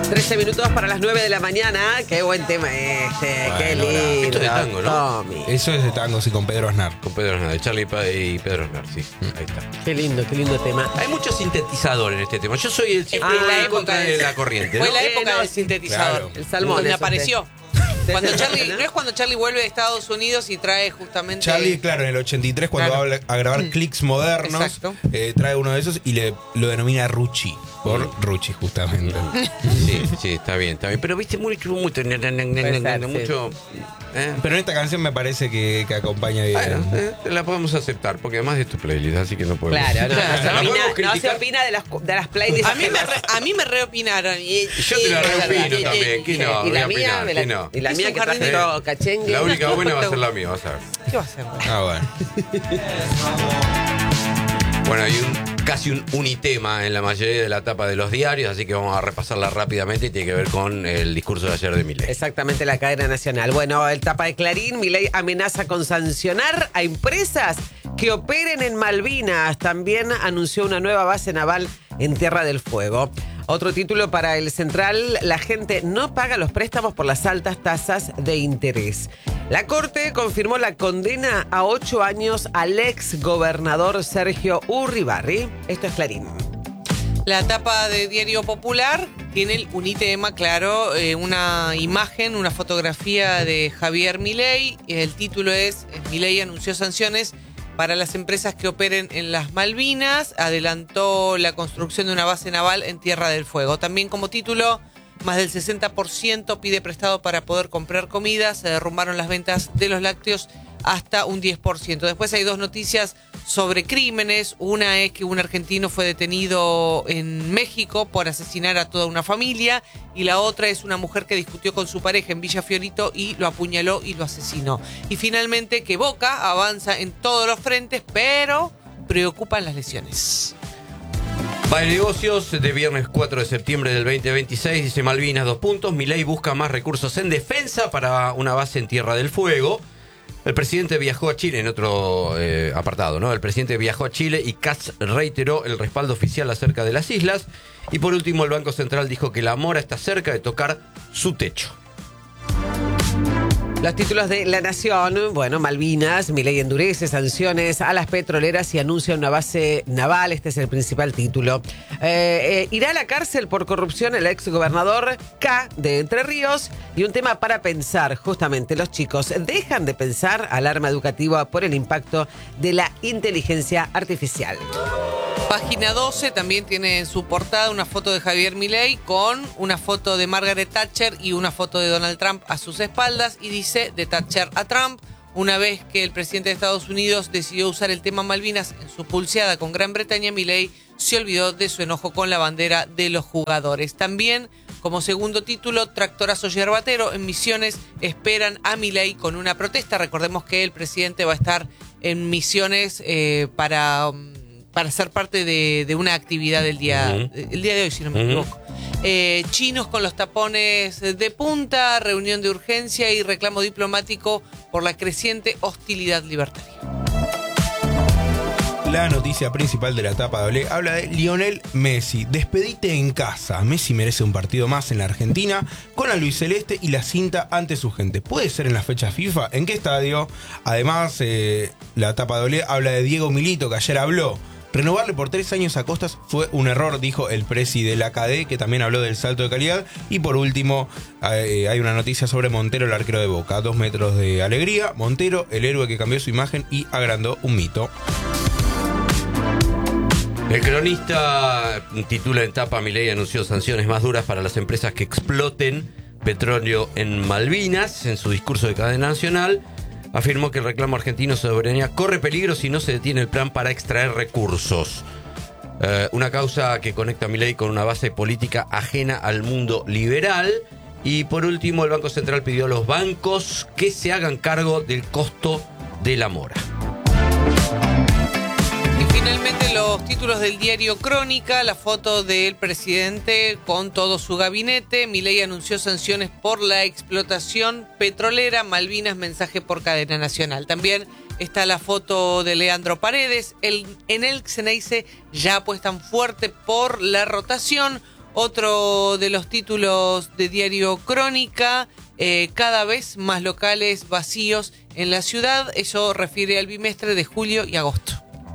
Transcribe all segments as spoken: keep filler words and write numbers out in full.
trece minutos para las nueve de la mañana. Qué buen tema este. Bueno, qué lindo. Esto es de tango, ¿no? Tommy. Eso es de tango, sí, con Pedro Aznar. Con Pedro Aznar, de Charlie Pa- y Pedro Aznar, sí. Ahí está. Qué lindo, qué lindo tema. Hay mucho sintetizador en este tema. Yo soy el siempre Ah, en la época contra de de- la corriente, ¿no? Fue la Eh, época no, del sintetizador. claro. El salmón. Donde eso, apareció. sí. Cuando Sí, Charlie, ¿no? ¿no es cuando Charlie vuelve de Estados Unidos y trae justamente... Charlie, claro, en el ochenta y tres, cuando Claro. va a grabar clics modernos, Exacto. eh, trae uno de esos y le lo denomina Rucci, por Rucci, justamente. Sí, sí, está bien, está bien. Pero viste mucho, mucho, Puede ser, mucho. ¿eh? Pero en esta canción me parece que, que acompaña bien. Bueno, eh, la podemos aceptar, porque además es tu playlist, así que no podemos. Claro, no, no, se La opina, podemos no se criticar. opina de las, de las playlists. A mí me, ajenas. re- a mí me reopinaron. Y, Yo te la y- reopino y- también, y- ¿qué y- no? y voy la a mía, opinar, de la, ¿qué no? y la Es mía un que jardín traje de- todo cachengue. La única buena va a ser la mía, vas a ver. ¿Qué va a hacer? Ah, bueno. Bueno, hay un, casi un unitema en la mayoría de la tapa de los diarios, así que vamos a repasarla rápidamente y tiene que ver con el discurso de ayer de Milei. Exactamente, la cadena nacional. Bueno, el tapa de Clarín, Milei amenaza con sancionar a empresas que operen en Malvinas. También anunció una nueva base naval en Tierra del Fuego. Otro título para el Central, la gente no paga los préstamos por las altas tasas de interés. La Corte confirmó la condena a ocho años al ex gobernador Sergio Urribarri. Esto es Clarín. La tapa de Diario Popular tiene el unitema, claro, eh, una imagen, una fotografía de Javier Milei. El título es, Milei anunció sanciones para las empresas que operen en las Malvinas, adelantó la construcción de una base naval en Tierra del Fuego. También como título, más del sesenta por ciento pide prestado para poder comprar comida, se derrumbaron las ventas de los lácteos hasta un diez por ciento. Después hay dos noticias sobre crímenes. Una es que un argentino fue detenido en México por asesinar a toda una familia y la otra es una mujer que discutió con su pareja en Villa Fiorito y lo apuñaló y lo asesinó. Y finalmente que Boca avanza en todos los frentes, pero preocupan las lesiones. Para negocios de viernes cuatro de septiembre del veinte veintiséis, dice Malvinas, dos puntos. Milei busca más recursos en defensa para una base en Tierra del Fuego. El presidente viajó a Chile en otro eh, apartado, ¿no? El presidente viajó a Chile y Katz reiteró el respaldo oficial acerca de las islas. Y por último, el Banco Central dijo que la mora está cerca de tocar su techo. Los títulos de La Nación, bueno, Malvinas, Milei endurece sanciones a las petroleras y anuncia una base naval, este es el principal título. Eh, eh, irá a la cárcel por corrupción el exgobernador K de Entre Ríos y un tema para pensar, justamente, los chicos dejan de pensar alarma educativa por el impacto de la inteligencia artificial. Página doce también tiene en su portada una foto de Javier Milei con una foto de Margaret Thatcher y una foto de Donald Trump a sus espaldas y dice de Thatcher a Trump. Una vez que el presidente de Estados Unidos decidió usar el tema Malvinas en su pulseada con Gran Bretaña, Milei se olvidó de su enojo con la bandera de los jugadores. También, como segundo título, Tractorazo Yerbatero. En Misiones esperan a Milei con una protesta. Recordemos que el presidente va a estar en Misiones eh, para... para ser parte de, de una actividad del día, Uh-huh. el día de hoy, si no me Uh-huh. equivoco. Eh, chinos con los tapones de punta, reunión de urgencia y reclamo diplomático por la creciente hostilidad libertaria. La noticia principal de la tapa doble habla de Lionel Messi. Despedite en casa. Messi merece un partido más en la Argentina con la albiceleste y la cinta ante su gente. ¿Puede ser en la fecha FIFA? ¿En qué estadio? Además, eh, la tapa doble habla de Diego Milito, que ayer habló. Renovarle por tres años a Costas fue un error, dijo el presi de la K D, que también habló del salto de calidad. Y por último, eh, hay una noticia sobre Montero, el arquero de Boca. Dos metros de alegría. Montero, el héroe que cambió su imagen y agrandó un mito. El cronista titula en tapa: Milei anunció sanciones más duras para las empresas que exploten petróleo en Malvinas. En su discurso de cadena nacional, afirmó que el reclamo argentino de soberanía corre peligro si no se detiene el plan para extraer recursos. Eh, una causa que conecta a Milei con una base política ajena al mundo liberal. Y por último, el Banco Central pidió a los bancos que se hagan cargo del costo de la mora. Y finalmente los títulos del diario Crónica, la foto del presidente con todo su gabinete. Milei anunció sanciones por la explotación petrolera. Malvinas, mensaje por cadena nacional. También está la foto de Leandro Paredes. El, en el Xeneize ya apuestan fuerte por la rotación. Otro de los títulos de Diario Crónica, eh, cada vez más locales vacíos en la ciudad. Eso refiere al bimestre de julio y agosto.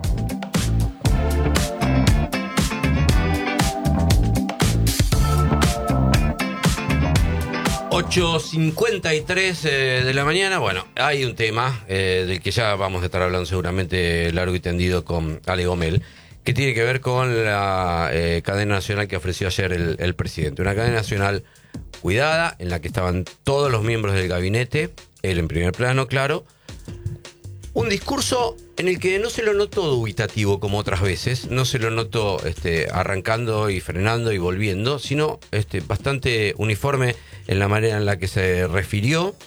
ocho cincuenta y tres eh, de la mañana. Bueno, hay un tema eh, del que ya vamos a estar hablando seguramente largo y tendido con Ale Gomel, que tiene que ver con la eh, cadena nacional que ofreció ayer el, el presidente. Una cadena nacional cuidada, en la que estaban todos los miembros del gabinete, él en primer plano, claro. Un discurso en el que no se lo notó dubitativo como otras veces, no se lo notó este, arrancando y frenando y volviendo, sino este, bastante uniforme en la manera en la que se refirió.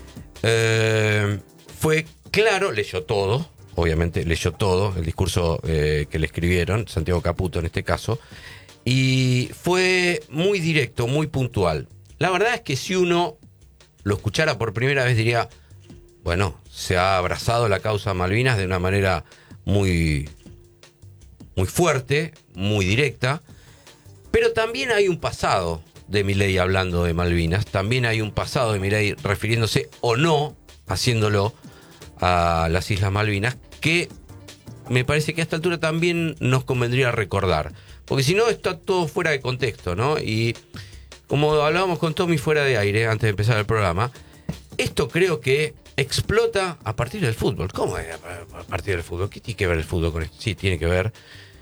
Eh, fue claro, leyó todo, obviamente leyó todo, el discurso eh, que le escribieron, Santiago Caputo en este caso, y fue muy directo, muy puntual. La verdad es que si uno lo escuchara por primera vez diría, bueno, se ha abrazado la causa Malvinas de una manera muy, muy fuerte, muy directa, pero también hay un pasado de Milei hablando de Malvinas, también hay un pasado de Milei refiriéndose o no, haciéndolo a las Islas Malvinas, que me parece que a esta altura también nos convendría recordar, porque si no está todo fuera de contexto, ¿no? Y como hablábamos con Tommy fuera de aire antes de empezar el programa, esto creo que explota a partir del fútbol. ¿Cómo es a partir del fútbol? ¿Qué tiene que ver el fútbol con esto? Sí, tiene que ver.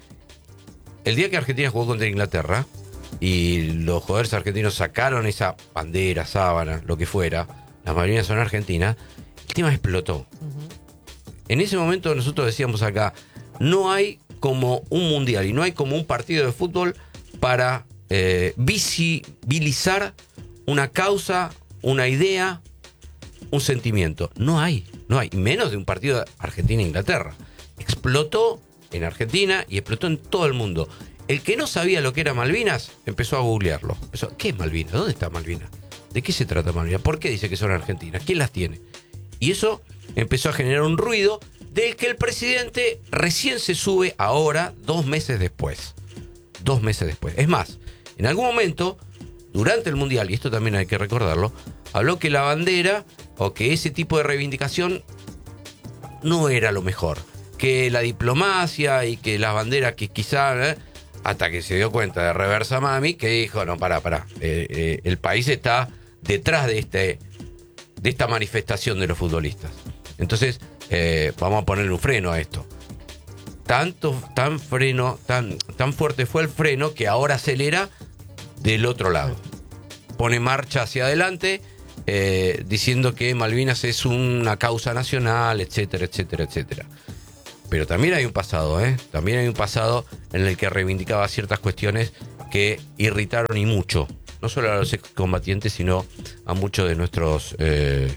El día que Argentina jugó contra Inglaterra y los jugadores argentinos sacaron esa bandera, sábana, lo que fuera, las Malvinas son argentinas, el tema explotó. Uh-huh. En ese momento nosotros decíamos acá, no hay como un mundial y no hay como un partido de fútbol para eh, visibilizar una causa, una idea, un sentimiento. No hay, no hay, menos de un partido de Argentina-Inglaterra. Explotó en Argentina y explotó en todo el mundo. El que no sabía lo que era Malvinas empezó a googlearlo. Empezó, ¿qué es Malvinas? ¿Dónde está Malvinas? ¿De qué se trata Malvinas? ¿Por qué dice que son argentinas? ¿Quién las tiene? Y eso empezó a generar un ruido del que el presidente recién se sube ahora, dos meses después. Dos meses después. Es más, en algún momento, durante el Mundial, y esto también hay que recordarlo, habló que la bandera o que ese tipo de reivindicación no era lo mejor, que la diplomacia y que las banderas que quizá, ¿eh? hasta que se dio cuenta de Reversa Mami, que dijo, no, pará, pará, eh, eh, el país está detrás de, este, de esta manifestación de los futbolistas. Entonces, eh, vamos a ponerle un freno a esto. Tanto, tan freno, tan, tan fuerte fue el freno que ahora acelera del otro lado. Pone marcha hacia adelante, eh, diciendo que Malvinas es una causa nacional, etcétera, etcétera, etcétera. Pero también hay un pasado, ¿eh? También hay un pasado en el que reivindicaba ciertas cuestiones que irritaron y mucho, no solo a los excombatientes, sino a muchos de nuestros eh,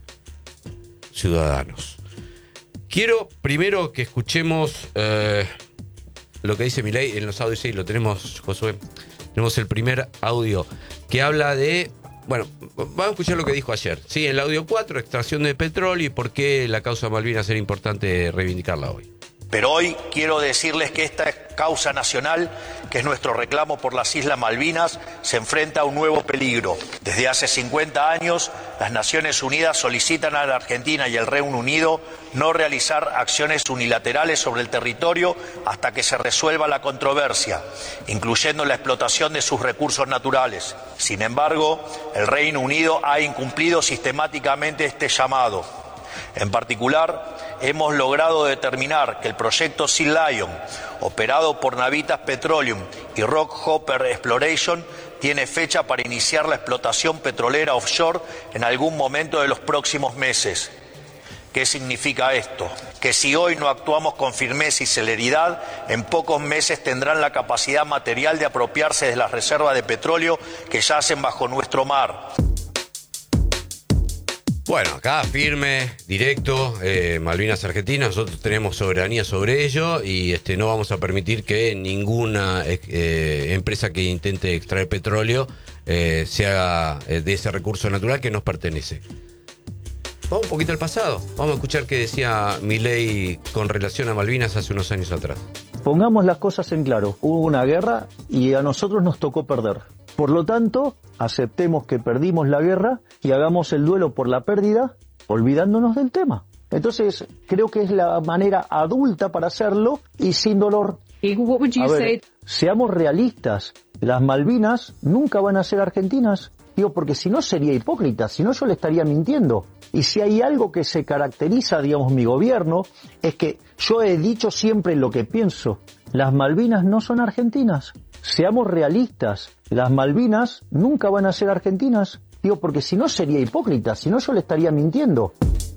ciudadanos. Quiero primero que escuchemos eh, lo que dice Milei en los audios, y lo tenemos, Josué. Tenemos el primer audio que habla de... Bueno, vamos a escuchar lo que dijo ayer. Sí, en el audio cuatro, extracción de petróleo y por qué la causa Malvinas era importante reivindicarla hoy. Pero hoy quiero decirles que esta causa nacional, que es nuestro reclamo por las Islas Malvinas, se enfrenta a un nuevo peligro. Desde hace cincuenta años, las Naciones Unidas solicitan a la Argentina y al Reino Unido no realizar acciones unilaterales sobre el territorio hasta que se resuelva la controversia, incluyendo la explotación de sus recursos naturales. Sin embargo, el Reino Unido ha incumplido sistemáticamente este llamado. En particular, hemos logrado determinar que el proyecto Sea Lion, operado por Navitas Petroleum y Rockhopper Exploration, tiene fecha para iniciar la explotación petrolera offshore en algún momento de los próximos meses. ¿Qué significa esto? Que si hoy no actuamos con firmeza y celeridad, en pocos meses tendrán la capacidad material de apropiarse de las reservas de petróleo que yacen bajo nuestro mar. Bueno, acá firme, directo, eh, Malvinas Argentinas, nosotros tenemos soberanía sobre ello y este, no vamos a permitir que ninguna eh, empresa que intente extraer petróleo eh, se haga eh, de ese recurso natural que nos pertenece. Vamos un poquito al pasado, vamos a escuchar qué decía Milei con relación a Malvinas hace unos años atrás. Pongamos las cosas en claro. Hubo una guerra y a nosotros nos tocó perder. Por lo tanto, aceptemos que perdimos la guerra y hagamos el duelo por la pérdida, olvidándonos del tema. Entonces, creo que es la manera adulta para hacerlo y sin dolor. What would you A ver, say? seamos realistas. Las Malvinas nunca van a ser argentinas. Digo, porque si no sería hipócrita, si no yo le estaría mintiendo. Y si hay algo que se caracteriza, digamos, mi gobierno, es que yo he dicho siempre lo que pienso. Las Malvinas no son argentinas. Seamos realistas. Las Malvinas nunca van a ser argentinas. Digo, porque si no sería hipócrita, si no yo le estaría mintiendo.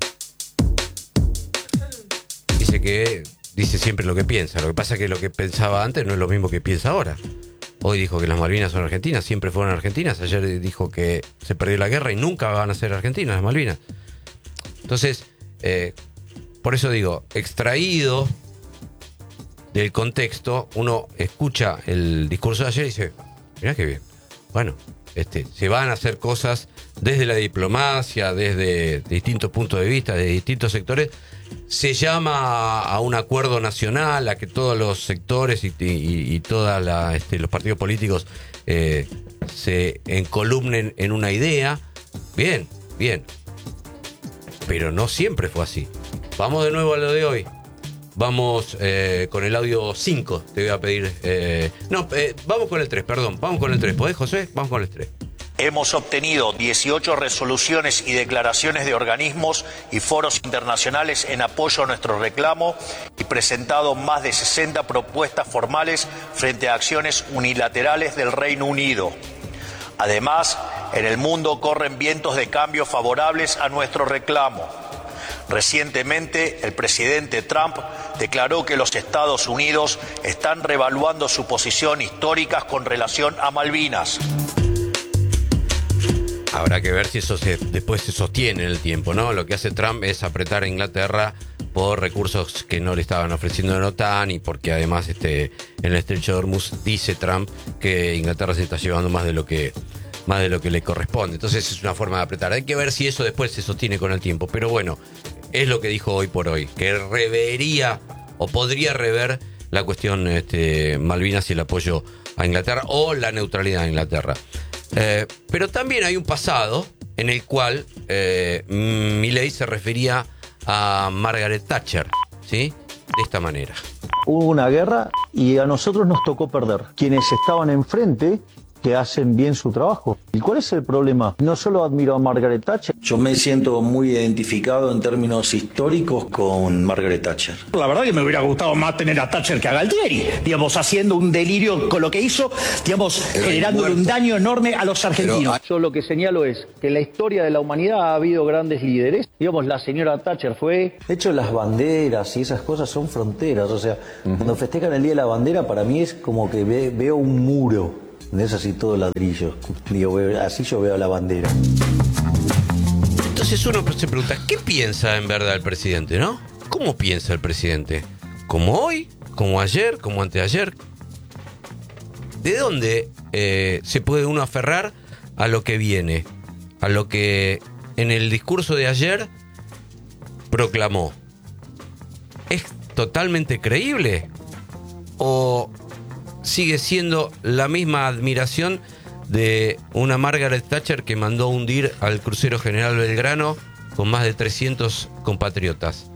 Dice que dice siempre lo que piensa. Lo que pasa es que lo que pensaba antes no es lo mismo que piensa ahora. Hoy dijo que las Malvinas son argentinas, siempre fueron argentinas. Ayer dijo que se perdió la guerra y nunca van a ser argentinas las Malvinas. Entonces, eh, por eso digo, extraído del contexto, uno escucha el discurso de ayer y dice, mirá qué bien. Bueno, este, se van a hacer cosas desde la diplomacia, desde distintos puntos de vista, de distintos sectores. Se llama a un acuerdo nacional, a que todos los sectores y, y, y todos este, los partidos políticos eh, se encolumnen en una idea. Bien, bien. Pero no siempre fue así. Vamos de nuevo a lo de hoy. Vamos eh, con el audio cinco, te voy a pedir. Eh, no, eh, vamos con el tres, perdón. Vamos con el tres. ¿Podés, José? Vamos con el tres. Hemos obtenido dieciocho resoluciones y declaraciones de organismos y foros internacionales en apoyo a nuestro reclamo y presentado más de sesenta propuestas formales frente a acciones unilaterales del Reino Unido. Además, en el mundo corren vientos de cambio favorables a nuestro reclamo. Recientemente, el presidente Trump declaró que los Estados Unidos están reevaluando su posición histórica con relación a Malvinas. Habrá que ver si eso se, después se sostiene en el tiempo, ¿no? Lo que hace Trump es apretar a Inglaterra por recursos que no le estaban ofreciendo en la OTAN y porque además este, en el estrecho de Hormuz dice Trump que Inglaterra se está llevando más de lo que más de lo que le corresponde. Entonces es una forma de apretar. Hay que ver si eso después se sostiene con el tiempo. Pero bueno, es lo que dijo hoy por hoy, que revería o podría rever la cuestión este, Malvinas y el apoyo a Inglaterra o la neutralidad de Inglaterra. Eh, pero también hay un pasado en el cual eh, Milei se refería a Margaret Thatcher, ¿sí? De esta manera. Hubo una guerra y a nosotros nos tocó perder. Quienes estaban enfrente, que hacen bien su trabajo. ¿Y cuál es el problema? No solo admiro a Margaret Thatcher. Yo me siento muy identificado en términos históricos con Margaret Thatcher. La verdad que me hubiera gustado más tener a Thatcher que a Galtieri, digamos, haciendo un delirio con lo que hizo, digamos, generándole un daño enorme a los argentinos. Yo lo que señalo es que en la historia de la humanidad ha habido grandes líderes. Digamos, la señora Thatcher fue... De hecho, las banderas y esas cosas son fronteras. O sea, uh-huh. Cuando festejan el Día de la Bandera, para mí es como que ve, veo un muro. De eso así todo ladrillo. Digo, así yo veo la bandera. Entonces uno se pregunta, ¿qué piensa en verdad el presidente, no? ¿Cómo piensa el presidente? ¿Como hoy? ¿Como ayer? ¿Como anteayer? ¿De dónde eh, se puede uno aferrar a lo que viene? A lo que en el discurso de ayer proclamó. ¿Es totalmente creíble? ¿O sigue siendo la misma admiración de una Margaret Thatcher que mandó hundir al crucero General Belgrano con más de trescientos compatriotas?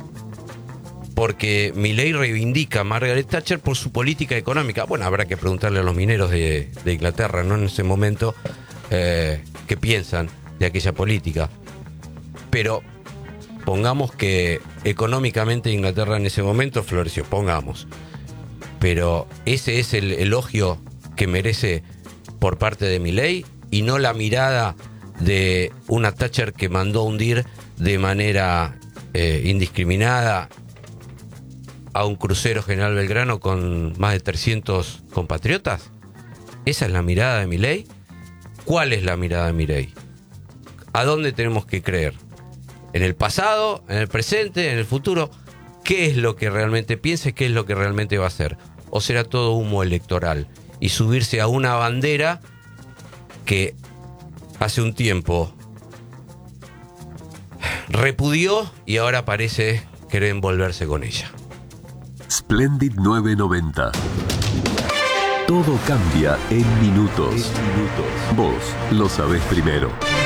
Porque Milei reivindica a Margaret Thatcher por su política económica. Bueno, habrá que preguntarle a los mineros de, de Inglaterra, ¿no? En ese momento, eh, qué piensan de aquella política. Pero pongamos que económicamente Inglaterra en ese momento floreció, pongamos. Pero ese es el elogio que merece por parte de Milei y no la mirada de una Thatcher que mandó hundir de manera eh, indiscriminada a un crucero General Belgrano con más de trescientos compatriotas. ¿Esa es la mirada de Milei? ¿Cuál es la mirada de Milei? ¿A dónde tenemos que creer? ¿En el pasado? ¿En el presente? ¿En el futuro? ¿Qué es lo que realmente piensa y qué es lo que realmente va a hacer? ¿O será todo humo electoral? Y subirse a una bandera que hace un tiempo repudió y ahora parece querer envolverse con ella. Splendid nueve noventa. Todo cambia en minutos. Vos lo sabés primero.